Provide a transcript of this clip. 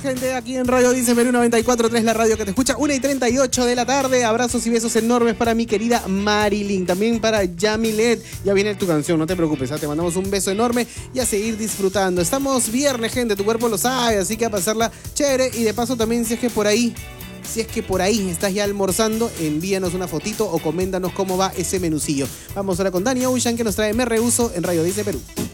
Gente, aquí en Radio Dice Perú 94.3, la radio que te escucha, 1:38 de la tarde. Abrazos y besos enormes para mi querida Marilyn, también para Yamilet. Ya viene tu canción, no te preocupes, te mandamos un beso enorme y a seguir disfrutando. Estamos viernes, gente, tu cuerpo lo sabe, así que a pasarla chévere. Y de paso también, si es que por ahí estás ya almorzando, envíanos una fotito o coméntanos cómo va ese menucillo. Vamos ahora con Danny Ocean, que nos trae Me Rehuso en Radio Dice Perú.